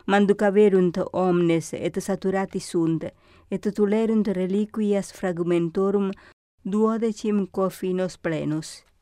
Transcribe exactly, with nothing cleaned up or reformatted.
manducaverunt omnes et saturati sunt, et tulerunt reliquias fragmentorum duodecim cofinos plenus.